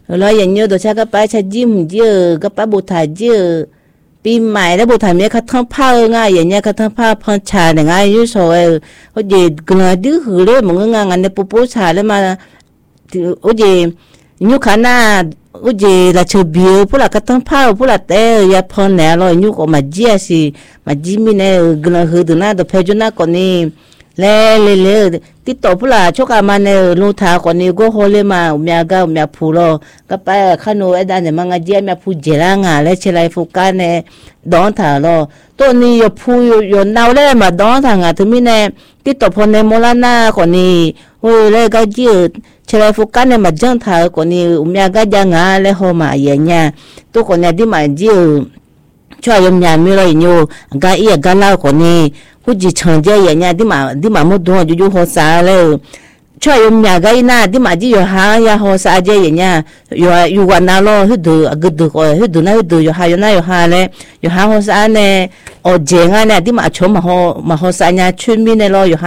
rồi giờ nhớ đồ cha các bác cha chim dưa các bác bột thải dưaปีใหม่แล้วบทถ่ายเมียคัดทั้งผ้าง่ายอย่างเงี้ยคัดทั้งผ้าพันชาเนี่ยง่ายยุ่งโซ่เขาเจกระดื้อหือเลยมึงงานในปุ๊บชาเลยมาโอ้เจยุ่งขนาดโอ้เจละเชบิวพวกละคัดทั้งผ้าพวกละเตยาพันเนี่ยเรายุ่งออกมาเจียสิมาจิมีเนี่ยกระหือตัวนั้นตัวเพจุน่าก่อนนี้เล่ติดต่อพวกละชกอามันเนี่ยลูกท้าก่อนนี้ก็โหเลยมาเมียก็เมียพูโลก็ไปขนมไอ้ด้านเนี่ยมังเจียเมียพูเจริญงานและเชลัยฟุกันเนี่ยดอนถาโลตัวนี้อยู่พูอยู่นาวเลยมาดอนทางอ่ะถึงมีเนี่ยติดต่อพอเนี่ยโมลานาก่อนนี้โอ้ยเลยก็ยืดเชลัยฟุกันเนี่ยมาจังถาก่อนนี้เมียก็ยังงานเลยเขามาอย่างเงี้ยตัวก่อนเนี่ยที่มายืดช่วยยมยามีอะไรอยู่ก็อีกก็เล่าคนนี้ผู้จีเฉิงเจียอย่างเงี้ยที่มาหมดดวงอยู่หัวสาเลยช่วยยมยาก็อีน่าที่มาจีอยู่หายาหัวสาเจียอย่างเงี้ยอยู่วันนั้นเราฮึดดูกึดดูก็ฮึดดูน่าฮึดดูอยู่หาอยู่น่าอยู่หาเลยอยู่หาหัวสาเนี่ยโอเจงอ่ะเนี่ยที่มาชมมาหัวสาเนี่ยชุนมีเนี่ยเราอยู่หา